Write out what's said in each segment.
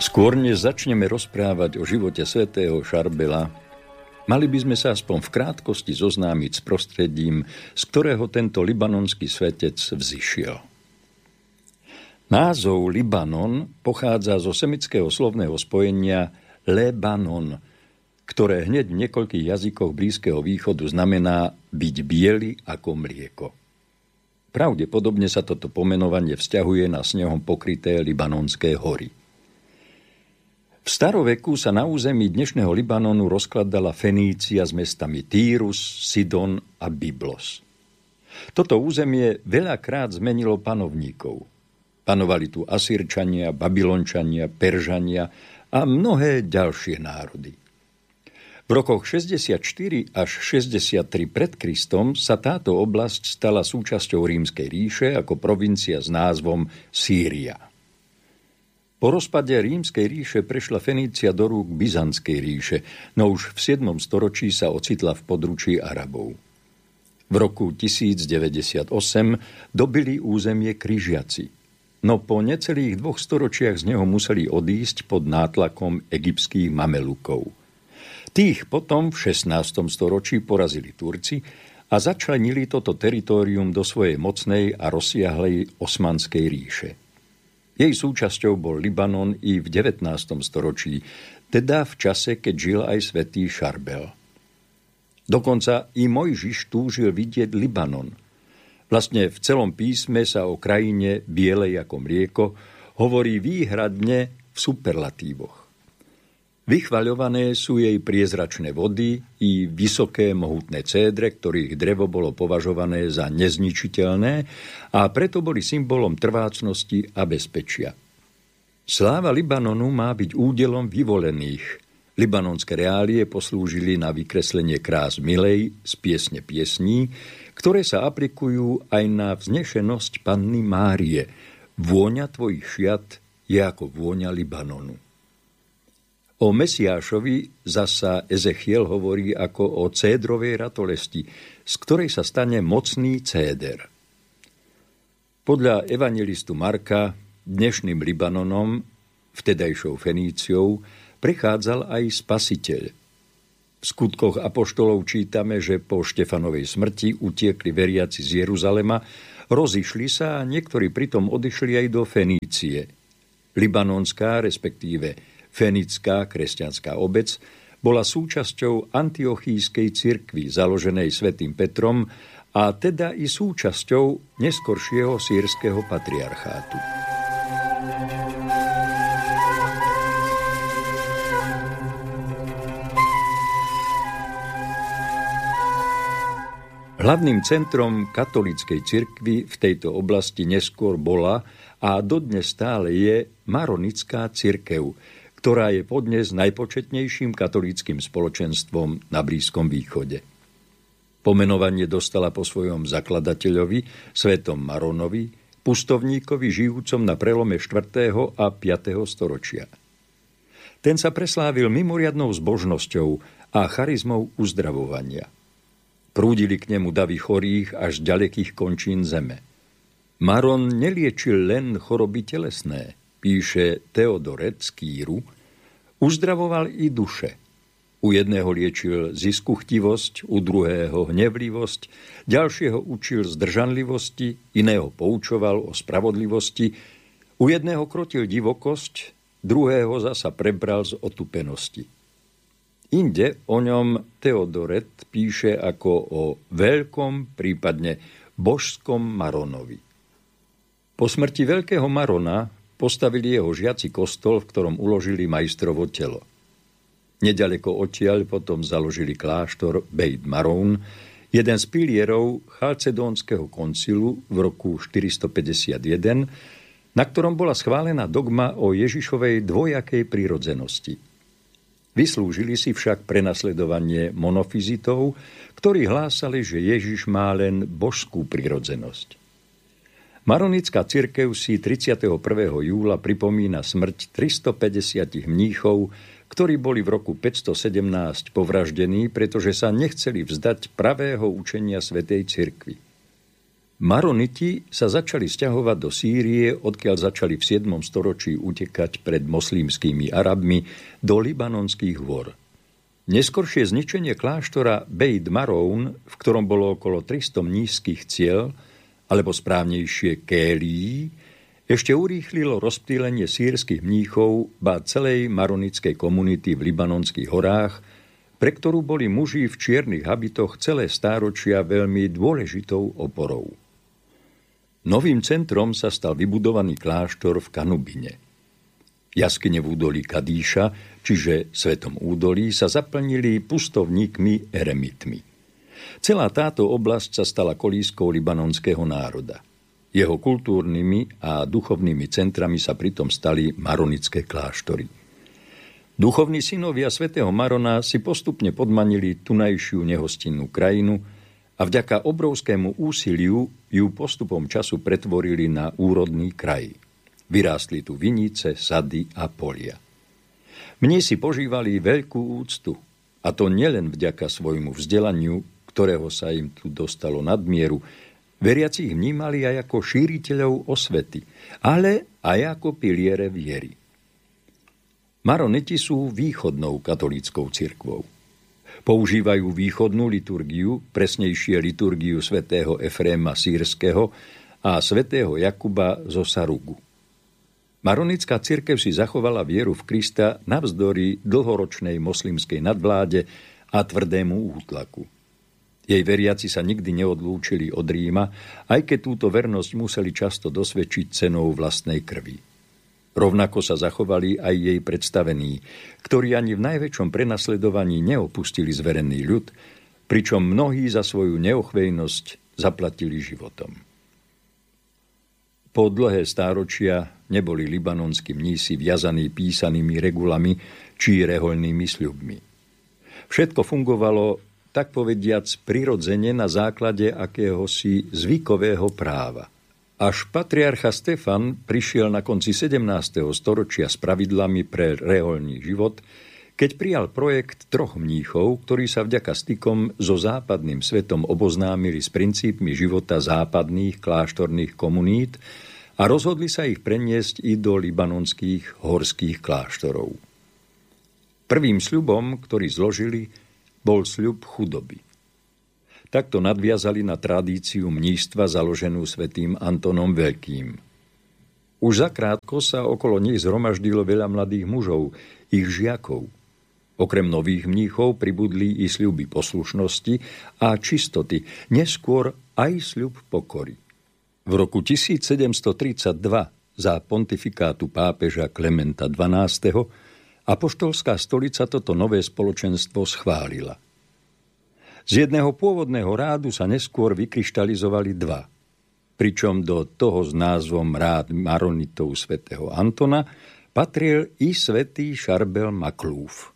Skôr než začneme rozprávať o živote svätého Charbela, mali by sme sa aspoň v krátkosti zoznámiť s prostredím, z ktorého tento libanonský svätec vzišiel. Názov Libanon pochádza zo semického slovného spojenia Lebanon, ktoré hneď v niekoľkých jazykoch Blízkeho východu znamená byť biely ako mlieko. Pravdepodobne sa toto pomenovanie vzťahuje na snehom pokryté libanonské hory. V staroveku sa na území dnešného Libanonu rozkladala Fenícia s mestami Týrus, Sidon a Byblos. Toto územie veľakrát zmenilo panovníkov. Panovali tu Asýrčania, Babylončania, Peržania a mnohé ďalšie národy. V rokoch 64 až 63 pred Kristom sa táto oblasť stala súčasťou Rímskej ríše ako provincia s názvom Sýria. Po rozpade Rímskej ríše prešla Fenícia do rúk Byzantskej ríše, no už v 7. storočí sa ocitla v područí Arabov. V roku 1098 dobili územie Križiaci, no po necelých 2 storočiach z neho museli odísť pod nátlakom egyptských Mamelukov. Tých potom v 16. storočí porazili Turci a začlenili toto teritórium do svojej mocnej a rozsiahlej Osmanskej ríše. Jej súčasťou bol Libanon i v 19. storočí, teda v čase, keď žil aj svätý Charbel. Dokonca i Mojžiš túžil vidieť Libanon. Vlastne v celom písme sa o krajine bielej ako mlieko hovorí výhradne v superlatívoch. Vychvaľované sú jej priezračné vody i vysoké mohutné cédre, ktorých drevo bolo považované za nezničiteľné a preto boli symbolom trvácnosti a bezpečia. Sláva Libanonu má byť údelom vyvolených. Libanonské reálie poslúžili na vykreslenie krás milej z piesne piesní, ktoré sa aplikujú aj na vznešenosť Panny Márie. Vôňa tvojich šiat je ako vôňa Libanonu. O Mesiášovi zasa Ezechiel hovorí ako o cédrovej ratolesti, z ktorej sa stane mocný céder. Podľa evangelistu Marka dnešným Libanonom, vtedajšou Feníciou, prechádzal aj Spasiteľ. V skutkoch apoštolov čítame, že po Štefanovej smrti utiekli veriaci z Jeruzalema, rozišli sa a niektorí pritom odišli aj do Fenície. Libanonská, respektíve Fenická kresťanská obec bola súčasťou antiochískej cirkvi založenej svätým Petrom a teda i súčasťou neskoršieho sýrskeho patriarchátu. Hlavným centrom katolíckej cirkvi v tejto oblasti neskôr bola a dodnes stále je maronická cirkev, ktorá je podnes najpočetnejším katolíckym spoločenstvom na Blízkom východe. Pomenovanie dostala po svojom zakladateľovi, svätom Maronovi, pustovníkovi žijúcom na prelome 4. a 5. storočia. Ten sa preslávil mimoriadnou zbožnosťou a charizmou uzdravovania. Prúdili k nemu davy chorých až ďalekých končín zeme. Maron neliečil len choroby telesné, píše Teodoret z Kýru, uzdravoval i duše. U jedného liečil ziskuchtivosť, u druhého hnevlivosť, ďalšieho učil zdržanlivosti, iného poučoval o spravodlivosti, u jedného krotil divokosť, druhého zasa prebral z otupenosti. Inde o ňom Teodoret píše ako o veľkom, prípadne božskom Maronovi. Po smrti veľkého Marona postavili jeho žiaci kostol, v ktorom uložili majstrovo telo. Nedaleko odtiaľ potom založili kláštor Beit Maron, jeden z pilierov Chalcedónskeho koncilu v roku 451, na ktorom bola schválená dogma o Ježišovej dvojakej prirodzenosti. Vyslúžili si však prenasledovanie monofizitov, ktorí hlásali, že Ježiš má len božskú prirodzenosť. Maronická cirkev si 31. júla pripomína smrť 350 mníchov, ktorí boli v roku 517 povraždení, pretože sa nechceli vzdať pravého učenia svätej cirkvi. Maroniti sa začali sťahovať do Sýrie, odkiaľ začali v 7. storočí utekať pred moslimskými Arabmi do libanonských hôr. Neskoršie zničenie kláštora Bejt Maroun, v ktorom bolo okolo 300 mníšskych ciel, alebo správnejšie kélií, ešte urýchlilo rozptýlenie sýrskych mníchov ba celej maronickej komunity v libanonských horách, pre ktorú boli muži v čiernych habitoch celé stáročia veľmi dôležitou oporou. Novým centrom sa stal vybudovaný kláštor v Kanubine. Jaskyne v údolí Kadíša, čiže Svetom údolí, sa zaplnili pustovníkmi eremitmi. Celá táto oblasť sa stala kolískou libanonského národa. Jeho kultúrnymi a duchovnými centrami sa pritom stali maronické kláštory. Duchovní synovia svätého Marona si postupne podmanili tunajšiu nehostinnú krajinu a vďaka obrovskému úsiliu ju postupom času pretvorili na úrodný kraj. Vyrástli tu vinice, sady a polia. Mnísi požívali veľkú úctu, a to nielen vďaka svojmu vzdelaniu, ktorého sa im tu dostalo nadmieru. Veriaci ich vnímali aj ako šíriteľov osvety, ale aj ako piliere viery. Maroniti sú východnou katolíckou cirkvou. Používajú východnú liturgiu, presnejšie liturgiu svätého Efréma Sýrskeho a svätého Jakuba zo Sarugu. Maronická cirkev si zachovala vieru v Krista navzdory dlhoročnej moslimskej nadvláde a tvrdému útlaku. Jej veriaci sa nikdy neodlúčili od Ríma, aj keď túto vernosť museli často dosvedčiť cenou vlastnej krvi. Rovnako sa zachovali aj jej predstavení, ktorí ani v najväčšom prenasledovaní neopustili zverený ľud, pričom mnohí za svoju neochvejnosť zaplatili životom. Po dlhé stáročia neboli libanonskí mnísi viazaní písanými regulami či rehoľnými sľubmi. Všetko fungovalo, tak povediac, prirodzene na základe akéhosi zvykového práva. Až patriarcha Stefan prišiel na konci 17. storočia s pravidlami pre rehoľný život, keď prijal projekt 3 mníchov, ktorí sa vďaka stykom so západným svetom oboznámili s princípmi života západných kláštorných komunít a rozhodli sa ich preniesť i do libanonských horských kláštorov. Prvým sľubom, ktorý zložili, bol sľub chudoby. Takto nadviazali na tradíciu mníštva založenú svätým Antonom Veľkým. Už zakrátko sa okolo nich zhromaždilo veľa mladých mužov, ich žiakov. Okrem nových mníchov pribudli i sľuby poslušnosti a čistoty, neskôr aj sľub pokory. V roku 1732 za pontifikátu pápeža Klementa XII. Apoštolská stolica toto nové spoločenstvo schválila. Z jedného pôvodného rádu sa neskôr vykryštalizovali 2, pričom do toho s názvom rád Maronitov svätého Antona patril i svätý Šarbel Maklúf.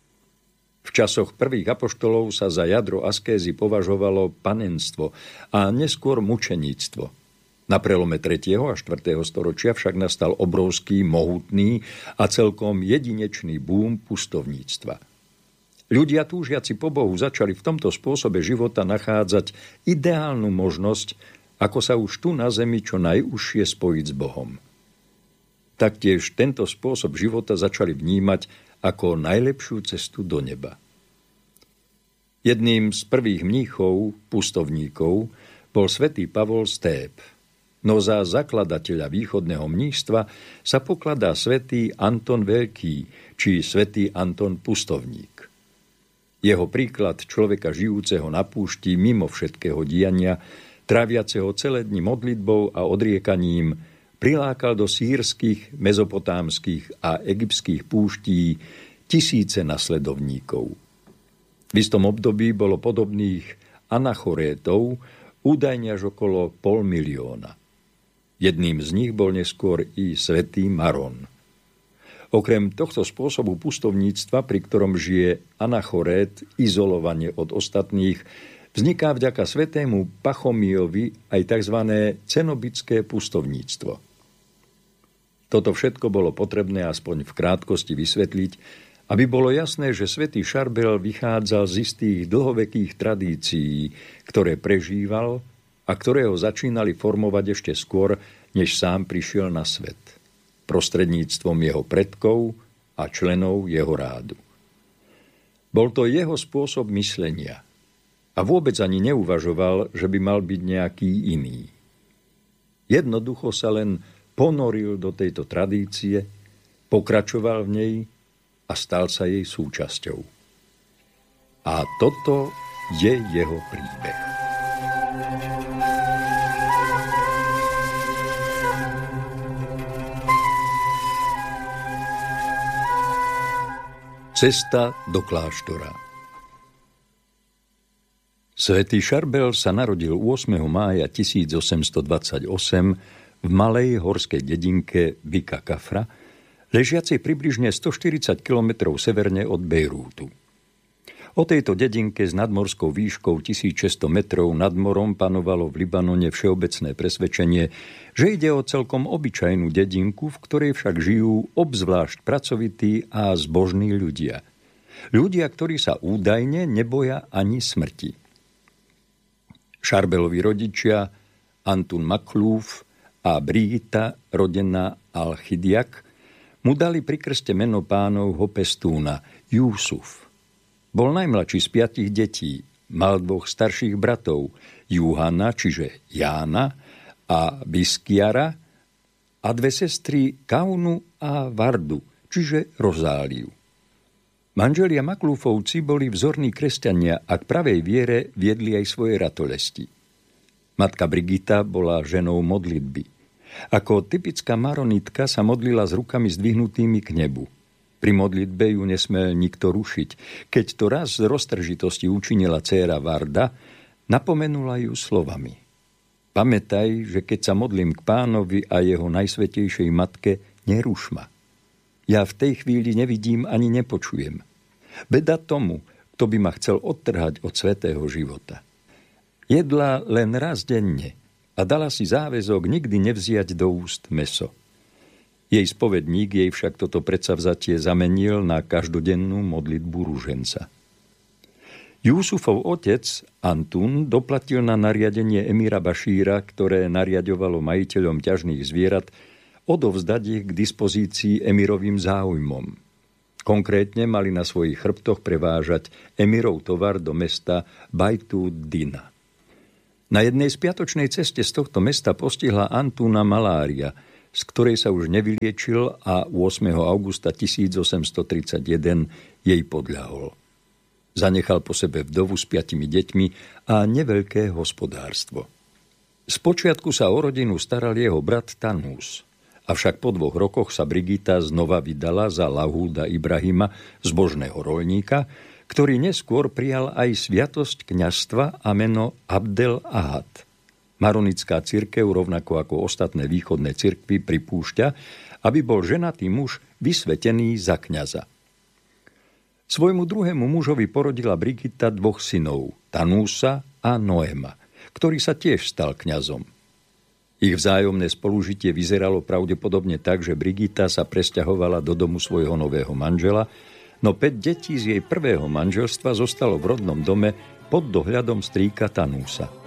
V časoch prvých apoštolov sa za jadro askézy považovalo panenstvo a neskôr mučeníctvo. Na prelome 3. a 4. storočia však nastal obrovský, mohutný a celkom jedinečný búm pustovníctva. Ľudia túžiaci po Bohu začali v tomto spôsobe života nachádzať ideálnu možnosť, ako sa už tu na zemi čo najúžšie spojiť s Bohom. Taktiež tento spôsob života začali vnímať ako najlepšiu cestu do neba. Jedným z prvých mníchov, pustovníkov, bol svätý Pavol z Tép. No za zakladateľa východného mníštva sa pokladá svätý Anton Veľký, či svätý Anton Pustovník. Jeho príklad človeka žijúceho na púšti mimo všetkého diania, tráviaceho celé dni modlitbou a odriekaním, prilákal do sýrskych, mezopotámskych a egyptských púští tisíce nasledovníkov. V istom období bolo podobných anachorétov údajne až okolo 500 000. Jedným z nich bol neskôr i svätý Maron. Okrem tohto spôsobu pustovníctva, pri ktorom žije anachorét izolovane od ostatných, vzniká vďaka svätému Pachomiovi aj tzv. Cenobické pustovníctvo. Toto všetko bolo potrebné aspoň v krátkosti vysvetliť, aby bolo jasné, že svätý Šarbel vychádzal z istých dlhovekých tradícií, ktoré prežíval a ktoré ho začínali formovať ešte skôr, než sám prišiel na svet, prostredníctvom jeho predkov a členov jeho rádu. Bol to jeho spôsob myslenia a vôbec ani neuvažoval, že by mal byť nejaký iný. Jednoducho sa len ponoril do tejto tradície, pokračoval v nej a stal sa jej súčasťou. A toto je jeho príbeh. Cesta do kláštora. Svätý Šarbel sa narodil 8. mája 1828 v malej horskej dedinke Vika Kafra, ležiacej približne 140 km severne od Bejrútu. O tejto dedinke s nadmorskou výškou 1600 metrov nad morom panovalo v Libanone všeobecné presvedčenie, že ide o celkom obyčajnú dedinku, v ktorej však žijú obzvlášť pracovití a zbožní ľudia. Ľudia, ktorí sa údajne neboja ani smrti. Šarbelovi rodičia Antun Maklúf a Brigitta, rodená Al-Chidiak, mu dali pri krste meno pánovho pestúna Júsuf. Bol najmladší z 5 detí, mal 2 starších bratov, Juhana, čiže Jána, a Biskiara, a 2 sestry Kaunu a Vardu, čiže Rozáliu. Manželia Maklúfovci boli vzorní kresťania a k pravej viere viedli aj svoje ratolesti. Matka Brigitta bola ženou modlitby. Ako typická maronitka sa modlila s rukami zdvihnutými k nebu. Pri modlitbe ju nesmel nikto rušiť. Keď to raz z roztržitosti učinila dcéra Varda, napomenula ju slovami: Pamätaj, že keď sa modlím k Pánovi a jeho najsvätejšej matke, neruš ma. Ja v tej chvíli nevidím ani nepočujem. Beda tomu, kto by ma chcel odtrhať od svätého života. Jedla len raz denne a dala si záväzok nikdy nevziať do úst mäso. Jej spovedník jej však toto predsavzatie zamenil na každodennú modlitbu ruženca. Júsufov otec, Antun, doplatil na nariadenie emíra Bašíra, ktoré nariadovalo majiteľom ťažných zvierat odovzdať ich k dispozícii emírovým záujmom. Konkrétne mali na svojich chrbtoch prevážať emírov tovar do mesta Bajtu Dina. Na jednej spiatočnej ceste z tohto mesta postihla Antúna malária, z ktorej sa už nevyliečil a 8. augusta 1831 jej podľahol. Zanechal po sebe vdovu s 5 deťmi a neveľké hospodárstvo. Spočiatku sa o rodinu staral jeho brat Tanús, avšak po 2 rokoch sa Brigitta znova vydala za Lahúda Ibrahima, zbožného roľníka, ktorý neskôr prijal aj sviatosť kňazstva a meno Abdel Ahad. Maronická cirkev, rovnako ako ostatné východné cirkvy, pripúšťa, aby bol ženatý muž vysvetený za kňaza. Svojmu druhému mužovi porodila Brigitta 2 synov, Tanúsa a Noema, ktorý sa tiež stal kňazom. Ich vzájomné spolužitie vyzeralo pravdepodobne tak, že Brigitta sa presťahovala do domu svojho nového manžela, no 5 detí z jej prvého manželstva zostalo v rodnom dome pod dohľadom strýka Tanúsa.